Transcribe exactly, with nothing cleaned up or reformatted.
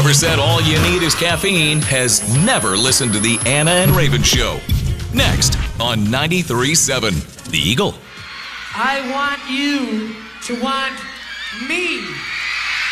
whoever said all you need is caffeine has never listened to the Anna and Raven Show. Next on ninety-three point seven, The Eagle. I want you to want me.